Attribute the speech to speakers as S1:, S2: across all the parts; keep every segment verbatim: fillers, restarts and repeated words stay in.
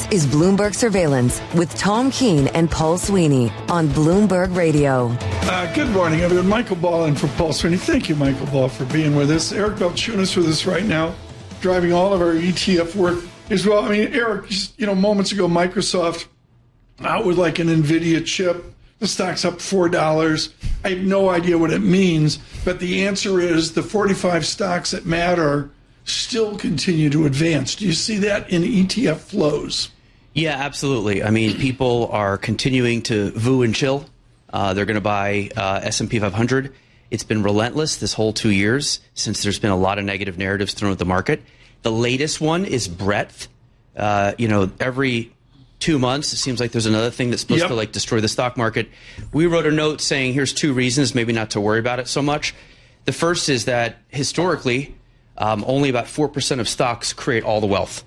S1: This is Bloomberg Surveillance with Tom Keene and Paul Sweeney on Bloomberg Radio.
S2: Uh, good morning, everyone. Michael Ball in for Paul Sweeney. Thank you, Michael Ball, for being with us. Eric Balchunas with us right now, driving all of our E T F work as well. I mean, Eric, just, you know, moments ago, Microsoft out with like an NVIDIA chip. The stock's up four dollars. I have no idea what it means, but the answer is the forty-five stocks that matter still continue to advance. Do you see that in E T F flows?
S3: Yeah, absolutely. I mean, people are continuing to voo and chill. Uh, they're going to buy uh, S and P five hundred. It's been relentless this whole two years since there's been a lot of negative narratives thrown at the market. The latest one is breadth. Uh, you know, every two months, it seems like there's another thing that's supposed yep. to like destroy the stock market. We wrote a note saying here's two reasons maybe not to worry about it so much. The first is that historically, Um, only about four percent of stocks create all the wealth.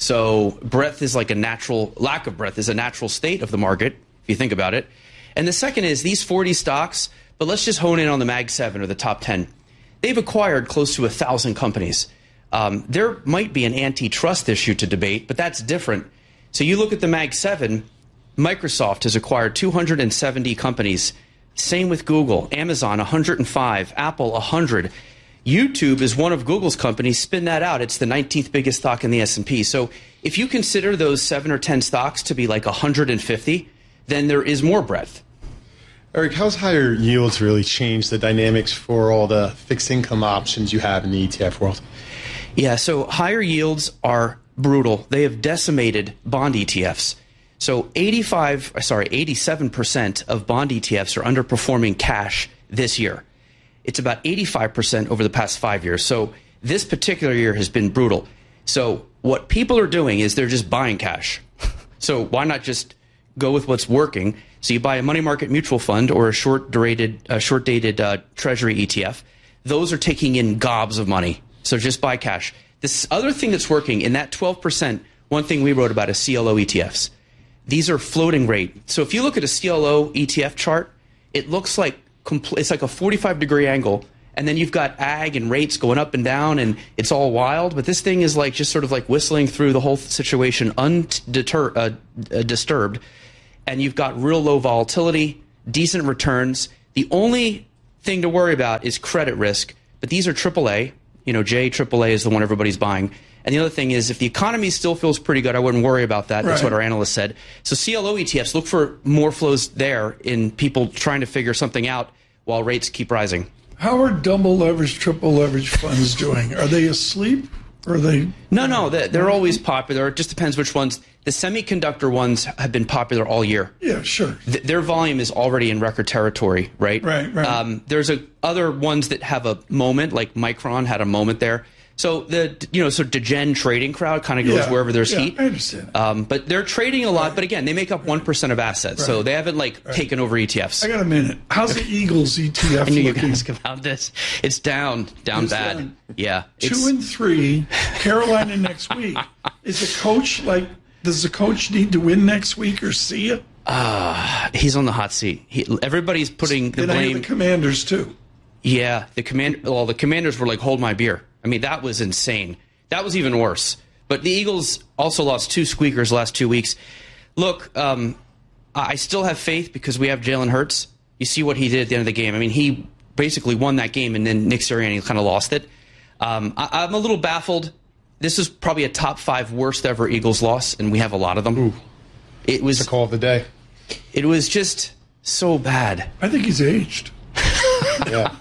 S3: So breadth is like a natural, lack of breadth is a natural state of the market, if you think about it. And the second is these forty stocks, but let's just hone in on the Mag seven or the top ten. They've acquired close to one thousand companies. Um, there might be an antitrust issue to debate, but that's different. So you look at the Mag seven, Microsoft has acquired two hundred seventy companies. Same with Google, Amazon, one hundred five, Apple, one hundred. YouTube is one of Google's companies. Spin that out. It's the nineteenth biggest stock in the S and P. So if you consider those seven or ten stocks to be like one hundred fifty, then there is more breadth.
S4: Eric, how's higher yields really changed the dynamics for all the fixed income options you have in the E T F world?
S3: Yeah, so higher yields are brutal. They have decimated bond E T Fs. So eighty-five, sorry, eighty-seven percent of bond E T Fs are underperforming cash this year. It's about eighty-five percent over the past five years. So this particular year has been brutal. So what people are doing is they're just buying cash. So why not just go with what's working? So you buy a money market mutual fund or a short-dated, uh, short-dated uh, treasury E T F. Those are taking in gobs of money. So just buy cash. This other thing that's working in that twelve percent, one thing we wrote about is C L O E T Fs. These are floating rate. So if you look at a C L O E T F chart, it looks like it's like a forty-five degree angle, and then you've got ag and rates going up and down, and it's all wild. But this thing is like just sort of like whistling through the whole situation undisturbed, uh, uh, disturbed, and you've got real low volatility, decent returns. The only thing to worry about is credit risk, but these are triple A. You know, J triple A is the one everybody's buying. And the other thing is, if the economy still feels pretty good, I wouldn't worry about that. That's right. What our analyst said. So C L O E T Fs, look for more flows there in people trying to figure something out while rates keep rising.
S2: How are double leverage, triple leverage funds doing? Are they asleep? Or are they?
S3: No, no, they're, they're always popular. It just depends which ones. The semiconductor ones have been popular all year.
S2: Yeah, sure.
S3: Th- their volume is already in record territory, right?
S2: Right, right.
S3: Um, there's a, other ones that have a moment, like Micron had a moment there. So the you know so degen trading crowd kind of goes
S2: yeah,
S3: wherever there's
S2: yeah,
S3: heat.
S2: I understand.
S3: Um, but they're trading a lot.
S2: Right.
S3: But again, they make up one percent of assets,
S2: right.
S3: so they haven't like right. taken over E T Fs.
S2: I got a minute. How's the Eagles E T F?
S3: I knew you were
S2: looking?
S3: going to ask about this. It's down, down
S2: it's
S3: bad.
S2: Down.
S3: Yeah,
S2: two
S3: it's,
S2: and three. Carolina next week. Is the coach like? Does the coach need to win next week or see it?
S3: Uh, he's on the hot seat. He, everybody's putting the
S2: then
S3: blame.
S2: I hear the Commanders too.
S3: Yeah, the command. Well, the Commanders were like, "Hold my beer." I mean, that was insane. That was even worse. But the Eagles also lost two squeakers the last two weeks. Look, um, I still have faith because we have Jalen Hurts. You see what he did at the end of the game. I mean, he basically won that game, and then Nick Sirianni kind of lost it. Um, I, I'm a little baffled. This is probably a top five worst ever Eagles loss, and we have a lot of them.
S4: Ooh.
S3: It was
S4: the call of the day.
S3: It was just so bad.
S2: I think he's aged.
S4: Yeah,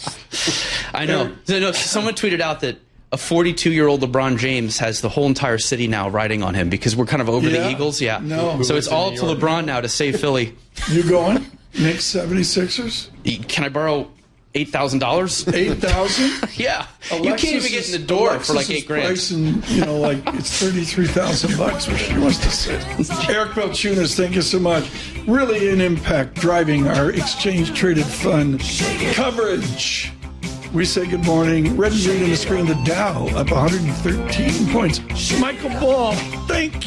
S3: I know. So, no, someone tweeted out that a forty-two-year-old LeBron James has the whole entire city now riding on him because we're kind of over
S2: yeah.
S3: the Eagles. Yeah.
S2: No.
S3: So it's all to LeBron now to save Philly.
S2: You going? Knicks seventy-sixers?
S3: Can I borrow eight thousand dollars?
S2: eight thousand?
S3: Yeah.
S2: Alexis
S3: you can't even get in the door
S2: Alexis
S3: for like eight grand.
S2: Pricing, you know, like it's thirty-three thousand bucks where she wants to sit. Eric Balchunas, thank you so much. Really an impact driving our exchange-traded fund coverage. We say good morning. Red and green on the screen. The Dow up one hundred thirteen points. Michael Ball, thank you.